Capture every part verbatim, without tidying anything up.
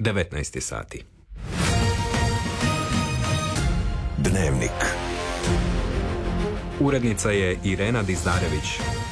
devetnaest sati. Dnevnik. Urednica je Irena Dizdarević.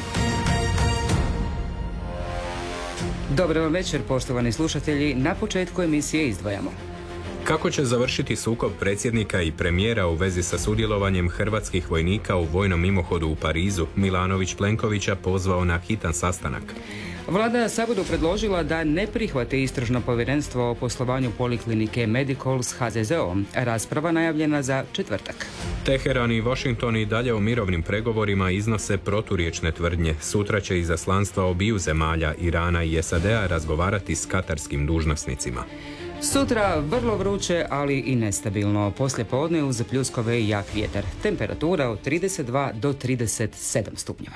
Dobro vam večer, poštovani slušatelji. Na početku emisije izdvajamo. Kako će završiti sukob predsjednika i premijera u vezi sa sudjelovanjem hrvatskih vojnika u vojnom mimohodu u Parizu, Milanović Plenkovića pozvao na hitan sastanak. Vlada Saboru predložila da ne prihvate istražno povjerenstvo o poslovanju poliklinike Medicol s ha ze zeom. Rasprava najavljena za četvrtak. Teheran i Washington i dalje u mirovnim pregovorima iznose proturječne tvrdnje. Sutra će izaslanstva obiju zemalja, Irana i es a de a, razgovarati s katarskim dužnosnicima. Sutra vrlo vruće, ali i nestabilno. Poslije podne uz pljuskove i jak vjetar. Temperatura od trideset dva do trideset sedam stupnjeva.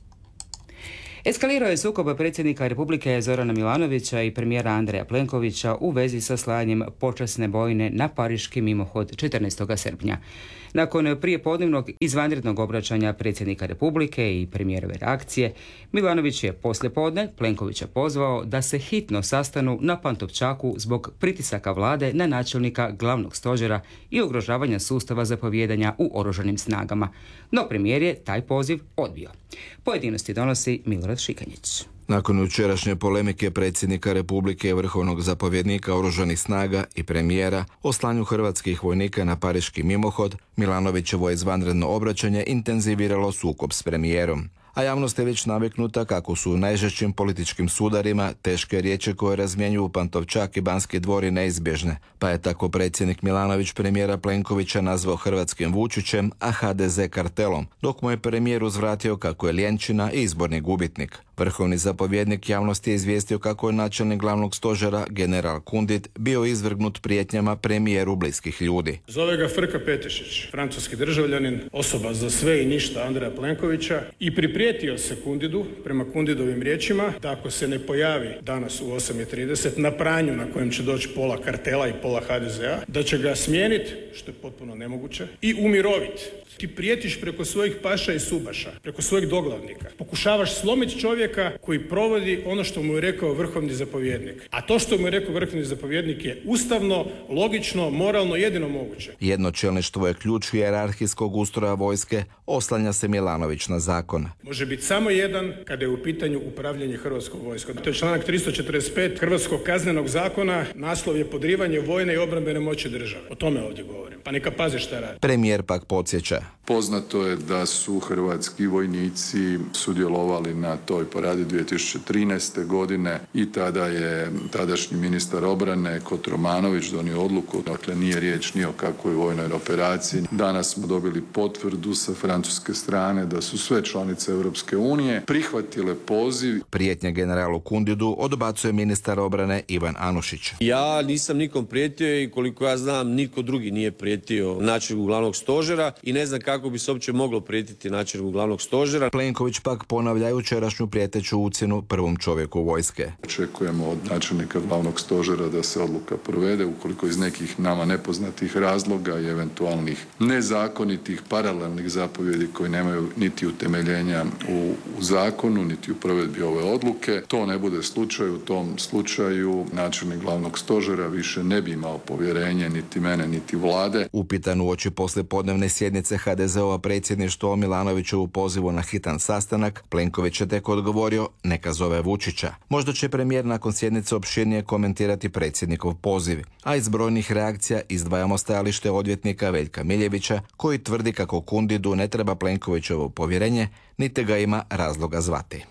Eskalirao je sukob predsjednika Republike Zorana Milanovića i premijera Andreja Plenkovića u vezi sa slanjem počasne bojne na pariški mimohod četrnaestog srpnja. Nakon prijepodnevnog izvanrednog obraćanja predsjednika Republike i premijerove reakcije, Milanović je poslijepodne Plenkovića pozvao da se hitno sastanu na Pantovčaku zbog pritisaka vlade na načelnika glavnog stožera i ugrožavanja sustava zapovijedanja u oružanim snagama. No premijer je taj poziv odbio. Pojedinosti donosi Milorad Šikanjić. Nakon jučerašnje polemike predsjednika Republike i vrhovnog zapovjednika oružanih snaga i premijera o slanju hrvatskih vojnika na pariški mimohod, Milanovićevo izvanredno obraćanje intenziviralo sukob s premijerom. A javnost je već naviknuta kako su u najžešćim političkim sudarima teške riječi koje razmjenjuju Pantovčak i Banski dvori neizbježne, pa je tako predsjednik Milanović premijera Plenkovića nazvao hrvatskim Vučićem, a ha de ze kartelom, dok mu je premijer uzvratio kako je ljenčina i izborni gubitnik. Vrhovni zapovjednik javnosti je izvijestio kako je načelnik glavnog stožera, general Kundit, bio izvrgnut prijetnjama premijeru bliskih ljudi. Zove ga Frka Petešić, francuski državljanin, osoba za sve i ništa Andreja Plenkovića, i priprijetio se Kundidu, prema Kundidovim riječima, da ako se ne pojavi danas u osam i trideset na pranju na kojem će doći pola kartela i pola ha de ze a, da će ga smijeniti, što je potpuno nemoguće, i umiroviti. Ti prijetiš preko svojih paša i subaša, preko svojih doglavnika. Pokušavaš slomiti čovjeka koji provodi ono što mu je rekao vrhovni zapovjednik. A to što mu je rekao vrhovni zapovjednik je ustavno, logično, moralno, jedino moguće. Jedno čelništvo je ključ hijerarhijskog ustroja vojske, oslanja se Milanović na zakon. Može biti samo jedan kada je u pitanju upravljanje hrvatskom vojskom. To je članak tristo četrdeset pet Hrvatskog kaznenog zakona, naslov je podrivanje vojne i obrambene moći države. O tome ovdje govorim. Pa neka pazi šta radi. Premijer pak podsjeća. Poznato je da su hrvatski vojnici sudjelovali na toj paradi dvije tisuće trinaeste. godine i tada je tadašnji ministar obrane Kotromanović donio odluku, dakle nije riječ ni o kakvoj vojnoj operaciji. Danas smo dobili potvrdu sa francuske strane da su sve članice Europske unije prihvatile poziv. Prijetnje generalu Kundidu odbacuje ministar obrane Ivan Anušić. Ja nisam nikom prijetio i koliko ja znam niko drugi nije prijetio načelniku glavnog stožera i ne znam kako bi se uopće moglo prijetiti načelniku glavnog stožera. Plenković pak ponavlja jučerašnju prijeteću ucjenu prvom čovjeku vojske. Očekujemo od načelnika glavnog stožera da se odluka provede ukoliko iz nekih nama nepoznatih razloga i eventualnih nezakonitih paralelnih zapovjedi koji nemaju niti utemeljenja u, u zakonu, niti u provedbi ove odluke. To ne bude slučaj, u tom slučaju načelnik glavnog stožera više ne bi imao povjerenje niti mene, niti vlade. Upitan uoči poslijepodnevne sjednice ha de ze ova predsjedništvo o Milanovićevu pozivu na hitan sastanak, Plenković je tek odgovorio neka zove Vučića. Možda će premijer nakon sjednice opširnije komentirati predsjednikov poziv, a iz brojnih reakcija izdvajamo stajalište odvjetnika Veljka Miljevića, koji tvrdi kako Kundidu ne treba Plenkovićevo povjerenje, niti ga ima razloga zvati.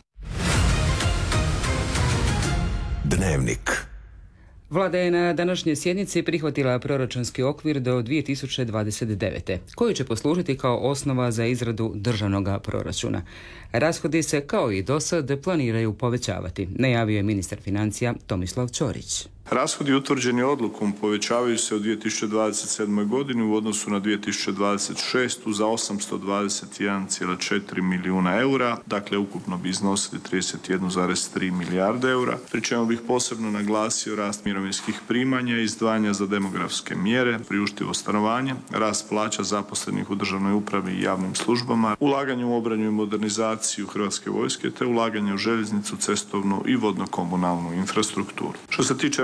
Dnevnik. Vlada je na današnjoj sjednici prihvatila proračunski okvir do dvije tisuće dvadeset devete. koji će poslužiti kao osnova za izradu državnog proračuna. Rashodi se kao i dosad planiraju povećavati, najavio je ministar financija Tomislav Ćorić. Rashodi utvrđeni odlukom povećavaju se u dvije tisuće dvadeset sedmoj. godini u odnosu na dvije tisuće dvadeset šestu. za osamsto dvadeset jedan zarez četiri milijuna eura, dakle ukupno bi iznosili trideset jedan zarez tri milijarde eura, pri čemu bih posebno naglasio rast mirovinskih primanja, izdvajanja za demografske mjere, priuštivo stanovanje, rast plaća zaposlenih u državnoj upravi i javnim službama, ulaganje u obranu i modernizaciju Hrvatske vojske te ulaganje u željeznicu, cestovnu i vodno-komunalnu infrastrukturu. Što se tiče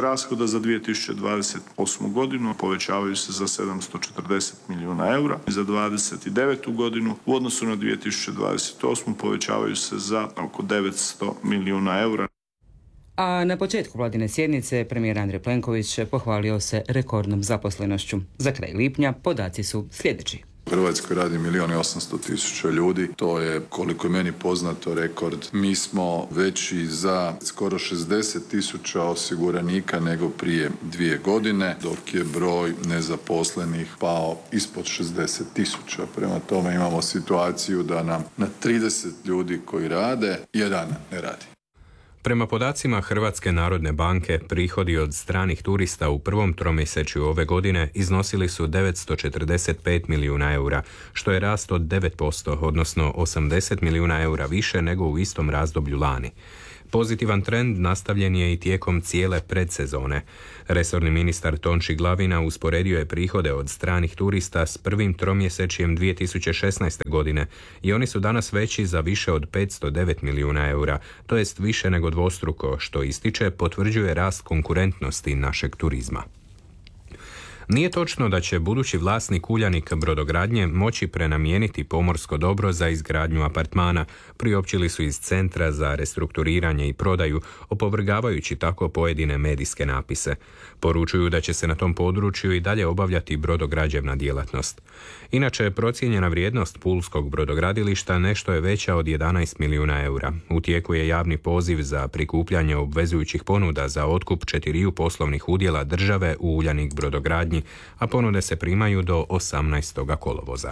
rashoda za dvije tisuće dvadeset osmu godinu povećavaju se za sedamsto četrdeset milijuna eura. Za dvadeset devetu godinu u odnosu na dvije tisuće dvadeset osmu povećavaju se za oko devetsto milijuna eura. A na početku vladine sjednice premijer Andrej Plenković pohvalio se rekordnom zaposlenošću. Za kraj lipnja podaci su sljedeći. U Hrvatskoj radi milijun i osamsto tisuća ljudi, to je koliko je meni poznato rekord. Mi smo veći za skoro šezdeset tisuća osiguranika nego prije dvije godine, dok je broj nezaposlenih pao ispod šezdeset tisuća. Prema tome imamo situaciju da nam na trideset ljudi koji rade, jedan ne radi. Prema podacima Hrvatske narodne banke, prihodi od stranih turista u prvom tromjesečju ove godine iznosili su devetsto četrdeset pet milijuna eura, što je rast od devet posto, odnosno osamdeset milijuna eura više nego u istom razdoblju lani. Pozitivan trend nastavljen je i tijekom cijele predsezone. Resorni ministar Tonči Glavina usporedio je prihode od stranih turista s prvim tromjesečjem dvije tisuće šesnaeste godine i oni su danas veći za više od petsto devet milijuna eura, to jest više nego dvostruko, što ističe potvrđuje rast konkurentnosti našeg turizma. Nije točno da će budući vlasnik Uljanik brodogradnje moći prenamijeniti pomorsko dobro za izgradnju apartmana, priopćili su iz Centra za restrukturiranje i prodaju, opovrgavajući tako pojedine medijske napise. Poručuju da će se na tom području i dalje obavljati brodograđevna djelatnost. Inače, procijenjena vrijednost pulskog brodogradilišta nešto je veća od jedanaest milijuna eura. U tijeku je javni poziv za prikupljanje obvezujućih ponuda za otkup četiriju poslovnih udjela države u Uljanik brodogradnji, a ponude se primaju do osamnaestog kolovoza.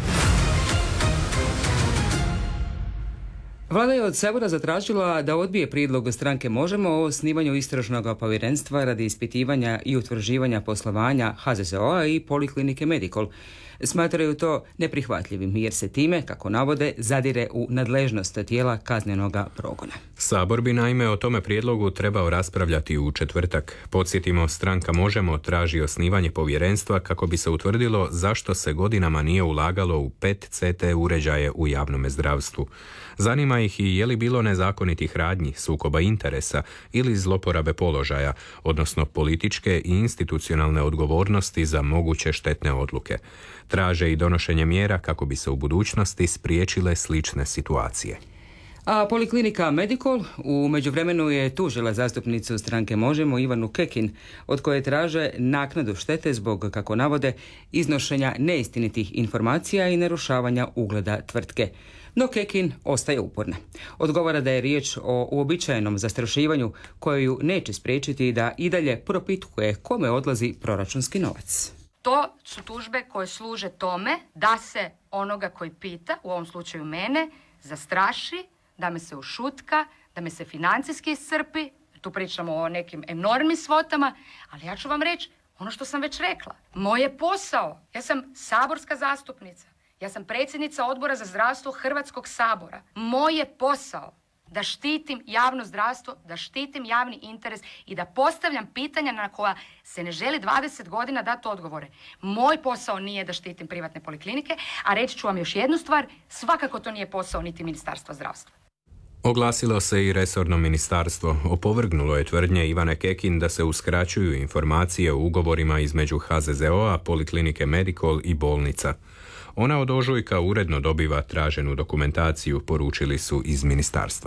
Vlada je od Sabora zatražila da odbije prijedlog stranke Možemo o osnivanju istražnog povjerenstva radi ispitivanja i utvrđivanja poslovanja ha ze ze o-a i Poliklinike Medikol. Smatraju to neprihvatljivim jer se time, kako navode, zadire u nadležnost tijela kaznenoga progona. Sabor bi naime o tome prijedlogu trebao raspravljati u četvrtak. Podsjetimo, stranka Možemo traži osnivanje povjerenstva kako bi se utvrdilo zašto se godinama nije ulagalo u P E T C T uređaje u javnom zdravstvu. Zanima ih i je li bilo nezakonitih radnji, sukoba interesa ili zloporabe položaja, odnosno političke i institucionalne odgovornosti za moguće štetne odluke. Traže i donošenje mjera kako bi se u budućnosti spriječile slične situacije. A Poliklinika Medikol u međuvremenu je tužila zastupnicu stranke Možemo Ivanu Kekin, od koje traže naknadu štete zbog, kako navode, iznošenja neistinitih informacija i narušavanja ugleda tvrtke. No Kekin ostaje uporna. Odgovara da je riječ o uobičajenom zastrašivanju koje ju neće spriječiti da i dalje propitkuje kome odlazi proračunski novac. To su tužbe koje služe tome da se onoga koji pita, u ovom slučaju mene, zastraši, da me se ušutka, da me se financijski iscrpi. Tu pričamo o nekim enormnim svotama, ali ja ću vam reći ono što sam već rekla. Moj je posao, ja sam saborska zastupnica, ja sam predsjednica Odbora za zdravstvo Hrvatskog sabora. Moj je posao da štitim javno zdravstvo, da štitim javni interes i da postavljam pitanja na koja se ne želi dvadeset godina dati odgovore. Moj posao nije da štitim privatne poliklinike, a reći ću vam još jednu stvar, svakako to nije posao niti Ministarstva zdravstva. Oglasilo se i resorno ministarstvo. Opovrgnulo je tvrdnje Ivane Kekin da se uskraćuju informacije o ugovorima između ha ze ze o-a, Poliklinike Medikol i bolnica. Ona od ožujka uredno dobiva traženu dokumentaciju, poručili su iz ministarstva.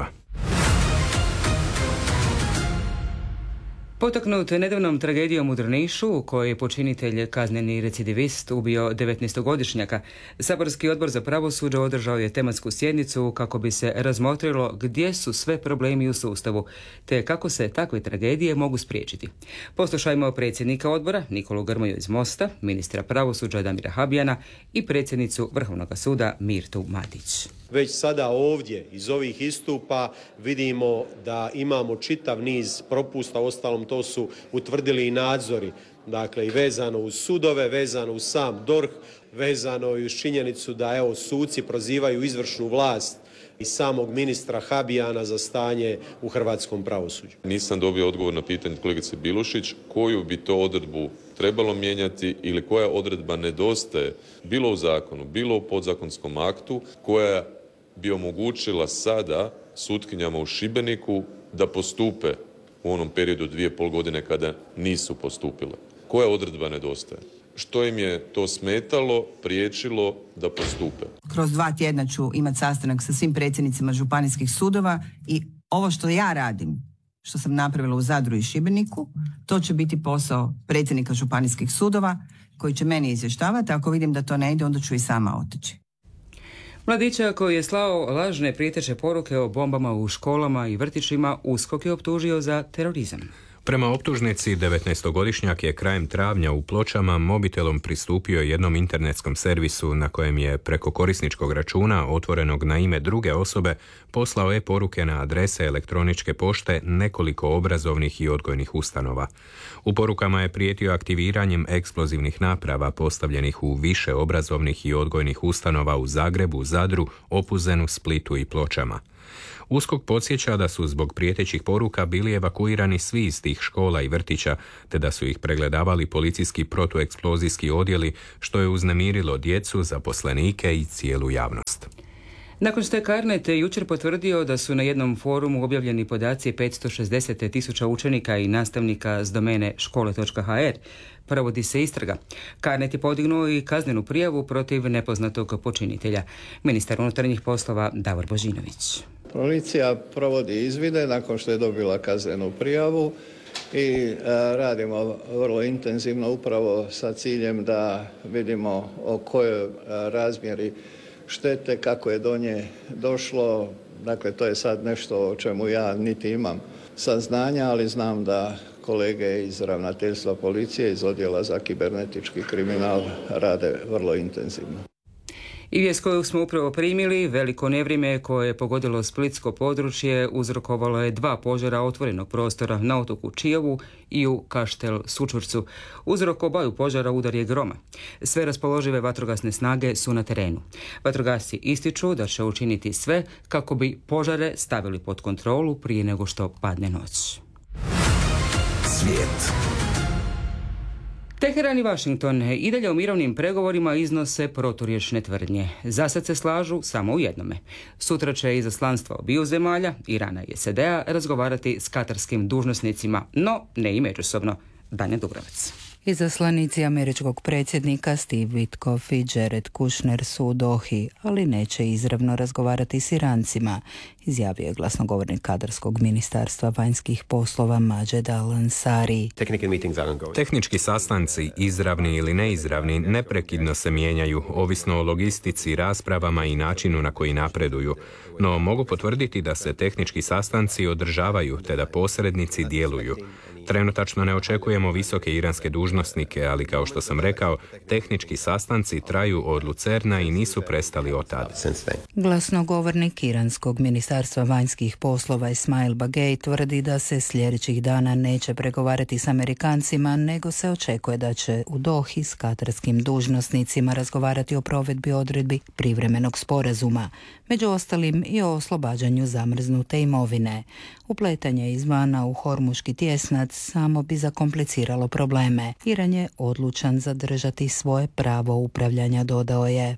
Potaknut nedavnom tragedijom u Drnišu, u kojoj je počinitelj kazneni recidivist ubio devetnaestogodišnjaka, Saborski odbor za pravosuđe održao je tematsku sjednicu kako bi se razmotrilo gdje su sve problemi u sustavu, te kako se takve tragedije mogu spriječiti. Poslušajmo predsjednika odbora Nikolu Grmoju iz Mosta, ministra pravosuđa Damira Habijana i predsjednicu Vrhovnog suda Mirtu Matić. Već sada ovdje iz ovih istupa vidimo da imamo čitav niz propusta, uostalom to su utvrdili i nadzori, dakle i vezano uz sudove, vezano uz sam D O R H, vezano i uz činjenicu da evo suci prozivaju izvršnu vlast i samog ministra Habijana za stanje u hrvatskom pravosuđu. Nisam dobio odgovor na pitanje kolegice Bilušić koju bi to odredbu trebalo mijenjati ili koja odredba nedostaje bilo u zakonu, bilo u podzakonskom aktu koja bi omogućila sada sutkinjama u Šibeniku da postupe u onom periodu dvije pol godine kada nisu postupile. Koja odredba nedostaje? Što im je to smetalo, priječilo da postupe? Kroz dva tjedna ću imati sastanak sa svim predsjednicima županijskih sudova i ovo što ja radim, što sam napravila u Zadru i Šibeniku, to će biti posao predsjednika županijskih sudova koji će meni izvještavati. Ako vidim da to ne ide, onda ću i sama otići. Mladića koji je slao lažne prijeteće poruke o bombama u školama i vrtićima USKOK je optužio za terorizam. Prema optužnici, devetnaestogodišnjak je krajem travnja u Pločama mobitelom pristupio jednom internetskom servisu na kojem je preko korisničkog računa otvorenog na ime druge osobe poslao e-poruke na adrese elektroničke pošte nekoliko obrazovnih i odgojnih ustanova. U porukama je prijetio aktiviranjem eksplozivnih naprava postavljenih u više obrazovnih i odgojnih ustanova u Zagrebu, Zadru, Opuzenu, Splitu i Pločama. USKOK podsjeća da su zbog prijetećih poruka bili evakuirani svi iz tih škola i vrtića, te da su ih pregledavali policijski protueksplozijski odjeli, što je uznemirilo djecu, zaposlenike i cijelu javnost. Nakon što je Carnet jučer potvrdio da su na jednom forumu objavljeni podaci petsto šezdeset tisuća učenika i nastavnika s domene škole točka ha er, provodi se istraga. Carnet je podignuo i kaznenu prijavu protiv nepoznatog počinitelja. Ministar unutarnjih poslova Davor Božinović. Policija provodi izvide nakon što je dobila kaznenu prijavu i e, radimo vrlo intenzivno upravo sa ciljem da vidimo o kojoj e, razmjeri štete, kako je do nje došlo. Dakle, to je sad nešto o čemu ja niti imam saznanja, ali znam da kolege iz ravnateljstva policije, iz odjela za kibernetički kriminal rade vrlo intenzivno. I vijest koju smo upravo primili, veliko nevrijeme koje je pogodilo splitsko područje uzrokovalo je dva požara otvorenog prostora na otoku Čijovu i u Kaštel Sučurcu. Uzrok obaju požara udar je groma. Sve raspoložive vatrogasne snage su na terenu. Vatrogasci ističu da će učiniti sve kako bi požare stavili pod kontrolu prije nego što padne noć. Svijet. Teheran i Washington i dalje u mirovnim pregovorima iznose proturječne tvrdnje. Zasad se slažu samo u jednome. Sutra će izaslanstva obiju zemalja, Irana i es a de a, razgovarati s katarskim dužnosnicima, no ne i međusobno. Danja Dubrovac. Izaslanici američkog predsjednika Steve Witkoff i Jared Kushner su u Dohi, ali neće izravno razgovarati s Irancima, izjavio je glasnogovornik katarskog ministarstva vanjskih poslova Majed Al-Ansari. Tehnički sastanci, izravni ili neizravni, neprekidno se mijenjaju, ovisno o logistici, raspravama i načinu na koji napreduju. No mogu potvrditi da se tehnički sastanci održavaju te da posrednici djeluju. Trenutačno ne očekujemo visoke iranske dužnosnike, ali kao što sam rekao, tehnički sastanci traju od Lucerna i nisu prestali od tada. Glasnogovornik iranskog ministarstva vanjskih poslova Ismail Bagej tvrdi da se sljedećih dana neće pregovarati s Amerikancima, nego se očekuje da će u Dohi s katarskim dužnosnicima razgovarati o provedbi odredbi privremenog sporazuma, među ostalim i o oslobađanju zamrznute imovine. Upletanje izvana u Hormuški tjesnac samo bi zakompliciralo probleme. Iran je odlučan zadržati svoje pravo upravljanja, dodao je.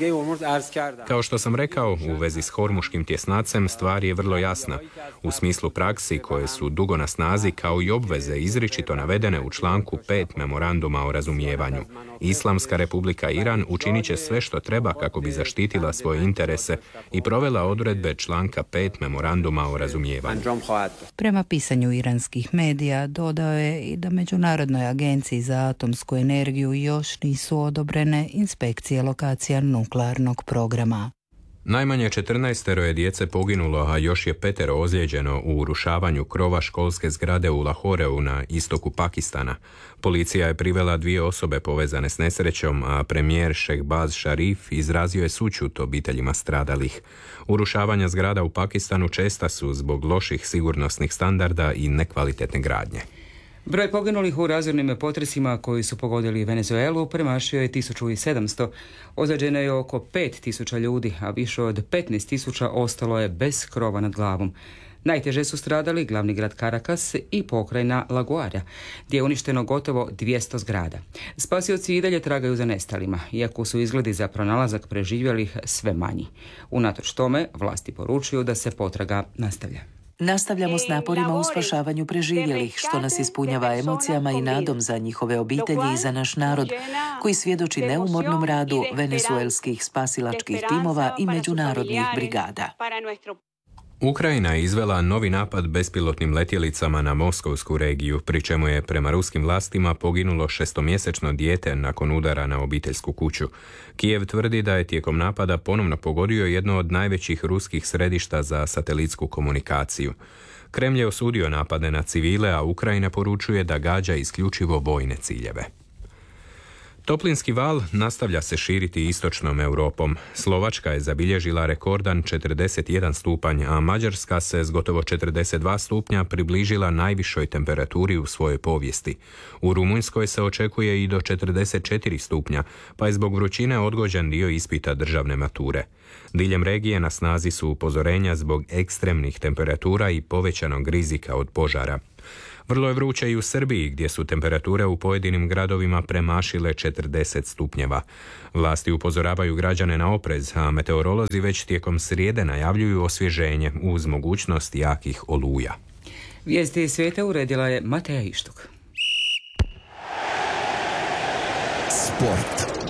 Kao što sam rekao, u vezi s Hormuškim tjesnacem stvar je vrlo jasna. U smislu praksi koje su dugo na snazi, kao i obveze izričito navedene u članku pet memoranduma o razumijevanju. Islamska republika Iran učinit će sve što treba kako bi zaštitila svoje interese i provela odredbe članka pet memoranduma o razumijevanju. Prema pisanju iranskih medija dodao je i da Međunarodnoj agenciji za atomsku energiju još nisu odobrene inspekcije lokacija nuklearnog programa. Najmanje četrnaestero je djece poginulo, a još je petero ozlijeđeno u urušavanju krova školske zgrade u Lahoreu na istoku Pakistana. Policija je privela dvije osobe povezane s nesrećom, a premijer Shehbaz Sharif izrazio je sućut obiteljima stradalih. Urušavanja zgrada u Pakistanu česta su zbog loših sigurnosnih standarda i nekvalitetne gradnje. Broj poginulih u razornim potresima koji su pogodili Venezuelu premašio je tisuću sedamsto. Ozlijeđeno je oko pet tisuća ljudi, a više od petnaest tisuća ostalo je bez krova nad glavom. Najteže su stradali glavni grad Caracas i pokrajina La Guaira, gdje je uništeno gotovo dvjesto zgrada. Spasioci i dalje tragaju za nestalima, iako su izgledi za pronalazak preživjelih sve manji. Unatoč tome, vlasti poručuju da se potraga nastavlja. Nastavljamo s naporima u spašavanju preživjelih, što nas ispunjava emocijama i nadom za njihove obitelji i za naš narod, koji svjedoči neumornom radu venezuelskih spasilačkih timova i međunarodnih brigada. Ukrajina je izvela novi napad bespilotnim letjelicama na Moskovsku regiju, pri čemu je prema ruskim vlastima poginulo šestomjesečno dijete nakon udara na obiteljsku kuću. Kijev tvrdi da je tijekom napada ponovno pogodio jedno od najvećih ruskih središta za satelitsku komunikaciju. Kremlj je osudio napade na civile, a Ukrajina poručuje da gađa isključivo vojne ciljeve. Toplinski val nastavlja se širiti istočnom Europom. Slovačka je zabilježila rekordan četrdeset jedan stupanj, a Mađarska se s gotovo četrdeset dva stupnja približila najvišoj temperaturi u svojoj povijesti. U Rumunjskoj se očekuje i do četrdeset četiri stupnja, pa je zbog vrućine odgođen dio ispita državne mature. Diljem regije na snazi su upozorenja zbog ekstremnih temperatura i povećanog rizika od požara. Vrlo je vruće i u Srbiji, gdje su temperature u pojedinim gradovima premašile četrdeset stupnjeva. Vlasti upozoravaju građane na oprez, a meteorolozi već tijekom srijede najavljuju osvježenje uz mogućnost jakih oluja. Vijesti svijeta uredila je Mateja Ištuk. Sport.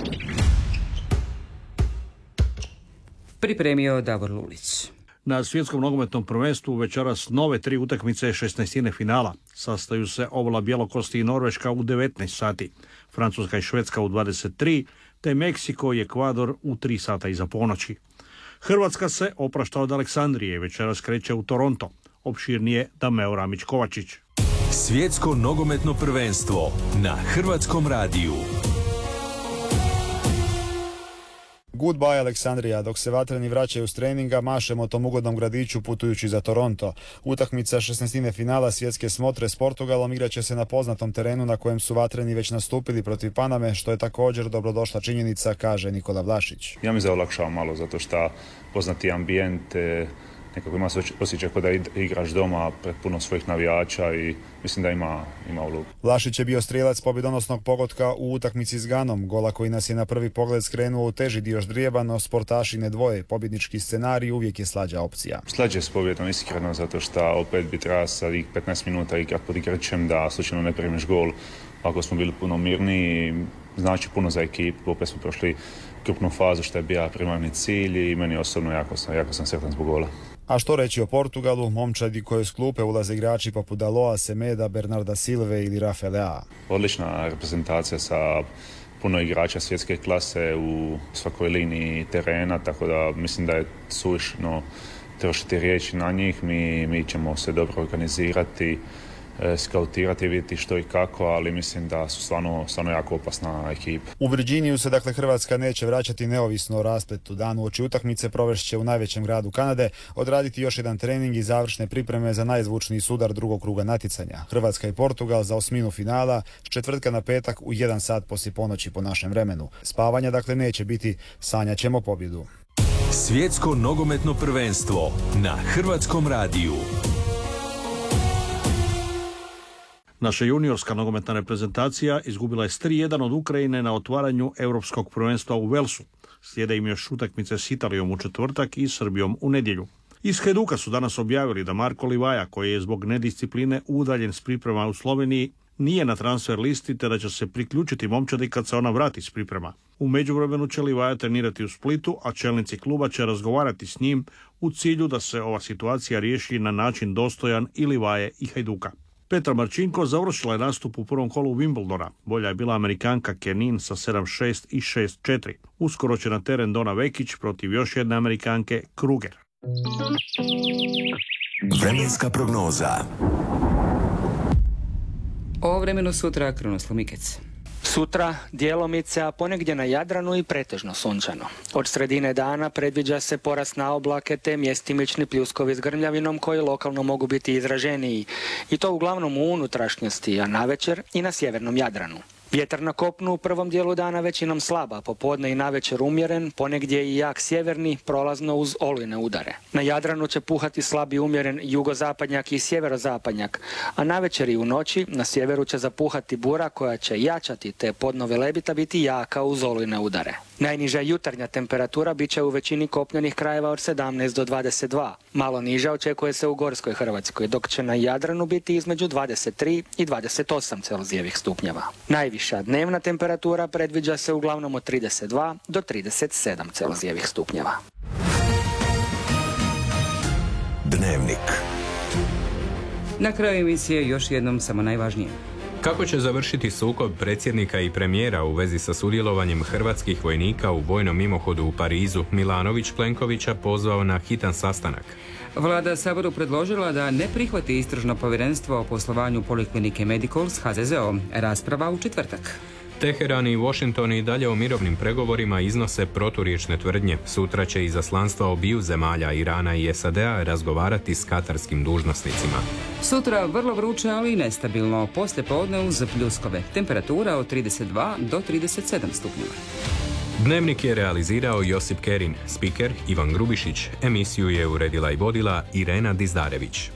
Pripremio Davor Lulić. Na svjetskom nogometnom prvenstvu večeras nove tri utakmice šesnaestine finala. Sastaju se Ovala, Bjelokosti i Norveška u devetnaest sati, Francuska i Švedska u dvadeset tri, te Meksiko i Ekvador u tri sata iza ponoći. Hrvatska se oprašta od Aleksandrije, večeras kreće u Toronto. Opširnije Dameo Ramić-Kovačić. Svjetsko nogometno prvenstvo na Hrvatskom radiju. Goodbye Aleksandrija, dok se vatreni vraćaju s treninga, mašemo tom ugodnom gradiću putujući za Toronto. Utakmica šesnaestine finala svjetske smotre s Portugalom igraće se na poznatom terenu na kojem su vatreni već nastupili protiv Paname, što je također dobrodošla činjenica, kaže Nikola Vlašić. Ja mi se olakšava malo zato što poznati ambijent, nekako ima osjećaj kao da igraš doma pred puno svojih navijača i mislim da ima, ima ulogu. Vlašić je bio strijelac pobjedonosnog pogotka u utakmici s Ganom, gola koji nas je na prvi pogled skrenuo u teži dio ždrijeba, no sportaši ne dvoje. Pobjednički scenarij uvijek je slađa opcija. Slađe s pobjedom iskreno zato što opet bi treba sad petnaest minuta igrat pod igračem da slučajno ne primiš gol. Ako smo bili puno mirniji, znači puno za ekipu, opet smo prošli krupnu fazu što je bio primarni cilj i meni osobno jako sam, jako sam sretan zbog gola. A što reći o Portugalu, momčadi koji s klupe ulaze igrači poput Daloa, Semeda, Bernarda Silve ili Rafaelea. Odlična reprezentacija sa puno igrača svjetske klase u svakoj liniji terena, tako da mislim da je suvišno trošiti riječi na njih. Mi, mi ćemo se dobro organizirati, skautirati, vidjeti što i kako, ali mislim da su stvarno, stvarno jako opasna ekipa. U Virginiju se dakle Hrvatska neće vraćati neovisno o raspletu. Dan uoči utakmice provešće u najvećem gradu Kanade, odraditi još jedan trening i završne pripreme za najzvučniji sudar drugog kruga natjecanja. Hrvatska i Portugal za osminu finala s četvrtka na petak u jedan sat poslije ponoći po našem vremenu. Spavanja dakle neće biti, sanjat ćemo pobjedu. Svjetsko nogometno prvenstvo na Hrvatskom radiju. Naša juniorska nogometna reprezentacija izgubila je s tri jedan od Ukrajine na otvaranju europskog prvenstva u Velsu. Slijede im još utakmice s Italijom u četvrtak i Srbijom u nedjelju. Iz Hajduka su danas objavili da Marko Livaja, koji je zbog nediscipline udaljen s priprema u Sloveniji, nije na transfer listi te da će se priključiti momčadi kad se ona vrati s priprema. U međuvremenu će Livaja trenirati u Splitu, a čelnici kluba će razgovarati s njim u cilju da se ova situacija riješi na način dostojan i Livaje i Hajduka. Petra Marčinko završila je nastup u prvom kolu Wimbledona. Bolja je bila Amerikanka Kenin sa sedam šest i šest četiri. Uskoro će na teren Dona Vekić protiv još jedne Amerikanke Kruger. Vremenska prognoza. O vremenu sutra Krunoslav Mikec. Sutra djelomice, a ponegdje na Jadranu i pretežno sunčano. Od sredine dana predviđa se porast na oblake te mjestimični pljuskovi s grmljavinom koji lokalno mogu biti izraženiji. I to uglavnom u unutrašnjosti, a navečer i na sjevernom Jadranu. Vjetar na kopnu u prvom dijelu dana većinom slaba, popodne i navečer umjeren, ponegdje i jak sjeverni, prolazno uz olujne udare. Na Jadranu će puhati slabi umjeren jugozapadnjak i sjeverozapadnjak, a navečer i u noći na sjeveru će zapuhati bura koja će jačati te podno Velebita biti jaka uz olujne udare. Najniža jutarnja temperatura bit će u većini kopnenih krajeva od sedamnaest do dvadeset dva. Malo niža očekuje se u gorskoj Hrvatskoj, dok će na Jadranu biti između dvadeset tri i dvadeset osam celzijevih stupnjeva. Najviša dnevna temperatura predviđa se uglavnom od trideset dva do trideset sedam celzijevih stupnjeva. Dnevnik. Na kraju emisije još jednom samo najvažnije. Kako će završiti sukob predsjednika i premijera u vezi sa sudjelovanjem hrvatskih vojnika u vojnom mimohodu u Parizu, Milanović Plenkovića pozvao na hitan sastanak. Vlada Saboru predložila da ne prihvati istražno povjerenstvo o poslovanju Poliklinike Medikol s ha ze ze om. Rasprava u četvrtak. Teheran i Washington i dalje u mirovnim pregovorima iznose proturječne tvrdnje. Sutra će izaslanstva obiju zemalja Irana i es a de a razgovarati s katarskim dužnosnicima. Sutra vrlo vruće, ali i nestabilno. Poslije podne uz pljuskove. Temperatura od trideset dva do trideset sedam stupnjeva. Dnevnik je realizirao Josip Kerin, spiker Ivan Grubišić, emisiju je uredila i vodila Irena Dizdarević.